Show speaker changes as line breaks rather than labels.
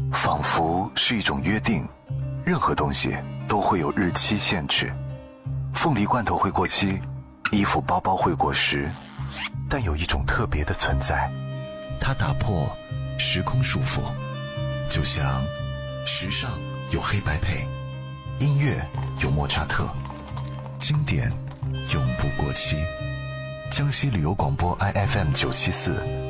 仿佛是一种约定，任何东西都会有日期限制。凤梨罐头会过期，衣服包包会过时，但有一种特别的存在，它打破时空束缚，就像时尚有黑白配，音乐有莫扎特，经典永不过期。江西旅游广播 IFM 974